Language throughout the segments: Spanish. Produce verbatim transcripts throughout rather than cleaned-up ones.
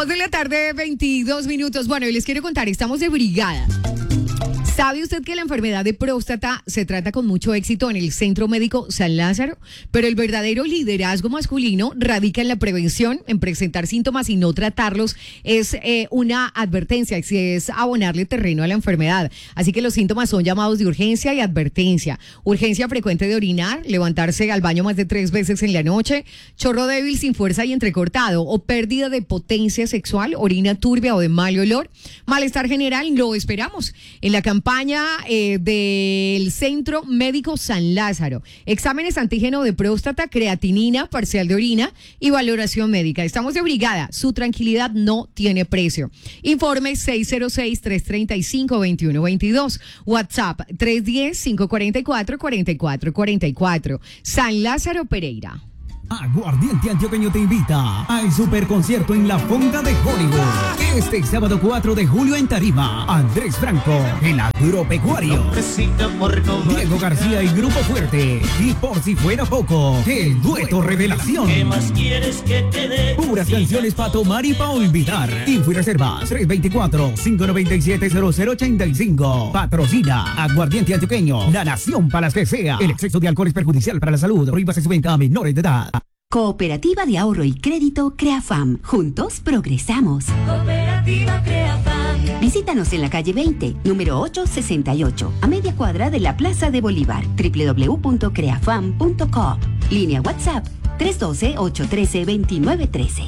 dos de la tarde, veintidós minutos. Bueno, y les quiero contar, estamos de brigada. ¿Sabe usted que la enfermedad de próstata se trata con mucho éxito en el Centro Médico San Lázaro? Pero el verdadero liderazgo masculino radica en la prevención, en presentar síntomas y no tratarlos. Es eh, una advertencia, es abonarle terreno a la enfermedad. Así que los síntomas son llamados de urgencia y advertencia. Urgencia frecuente de orinar, levantarse al baño más de tres veces en la noche, chorro débil sin fuerza y entrecortado, o pérdida de potencia sexual, orina turbia o de mal olor. Malestar general, lo esperamos en la campaña eh, del Centro Médico San Lázaro. Exámenes antígeno de próstata, creatinina, parcial de orina y valoración médica. Estamos de brigada. Su tranquilidad no tiene precio. Informe seis cero seis, tres tres cinco, dos uno dos dos. WhatsApp tres uno cero, cinco cuatro cuatro, cuatro cuatro cuatro cuatro. San Lázaro Pereira. Aguardiente Antioqueño te invita al superconcierto en la Fonda de Hollywood. Este sábado cuatro de julio en Tarima, Andrés Franco, el agropecuario, Diego García y Grupo Fuerte. Y por si fuera poco, el dueto Revelación. ¿Qué más quieres que te dé? Puras canciones para tomar y para olvidar. Info y reservas tres dos cuatro, cinco nueve siete, cero cero ocho cinco. Patrocina Aguardiente Antioqueño, la nación para las que sea. El exceso de alcohol es perjudicial para la salud. Prohíbase su venta a menores de edad. Cooperativa de Ahorro y Crédito CREAFAM. Juntos progresamos. Cooperativa CREAFAM. Visítanos en la calle veinte, número ochocientos sesenta y ocho, a media cuadra de la Plaza de Bolívar. doble u doble u doble u punto creafam punto com. Línea WhatsApp tres uno dos, ocho uno tres, dos nueve uno tres.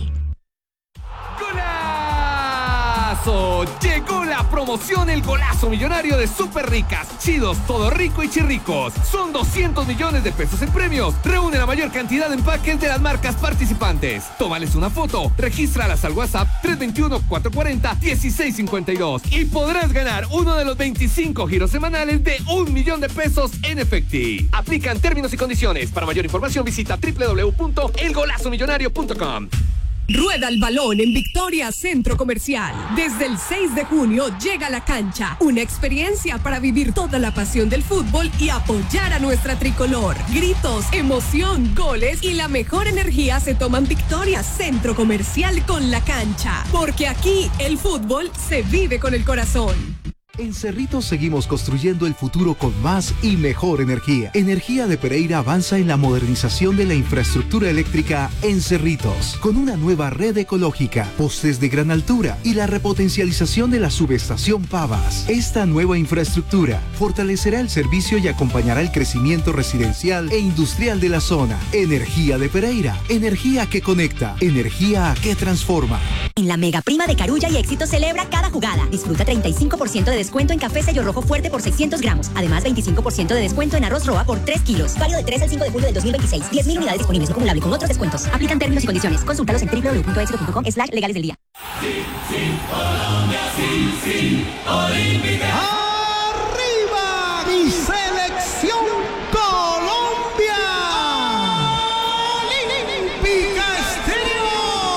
Llegó la promoción El Golazo Millonario de Super Ricas, Chidos, Todo Rico y Chirricos. Son doscientos millones de pesos en premios. Reúne la mayor cantidad de empaques de las marcas participantes. Tómales una foto, regístralas al WhatsApp tres dos uno, cuatro cuatro cero, uno seis cinco dos y podrás ganar uno de los veinticinco giros semanales de un millón de pesos en efectivo. Aplican términos y condiciones. Para mayor información visita doble u doble u doble u punto el golazo millonario punto com. Rueda el balón en Victoria Centro Comercial. Desde el seis de junio llega La Cancha, una experiencia para vivir toda la pasión del fútbol y apoyar a nuestra tricolor. Gritos, emoción, goles y la mejor energía se toma en Victoria Centro Comercial con La Cancha, porque aquí el fútbol se vive con el corazón. En Cerritos seguimos construyendo el futuro con más y mejor energía. Energía de Pereira avanza en la modernización de la infraestructura eléctrica en Cerritos, con una nueva red ecológica, postes de gran altura y la repotencialización de la subestación Pavas. Esta nueva infraestructura fortalecerá el servicio y acompañará el crecimiento residencial e industrial de la zona. Energía de Pereira, energía que conecta, energía que transforma. En la mega prima de Carulla y Éxito celebra cada jugada. Disfruta treinta y cinco por ciento de descuento en café Sello Rojo Fuerte por seiscientos gramos. Además, veinticinco por ciento de descuento en arroz Roa por tres kilos. Válido del tres al cinco de julio del dos mil veintiséis. diez mil unidades disponibles, no acumulable con otros descuentos. Aplican términos y condiciones. Consúltalos en doble u doble u doble u punto éxito punto com slash legales del día. Sí, sí, Colombia, sí, sí, Olímpica.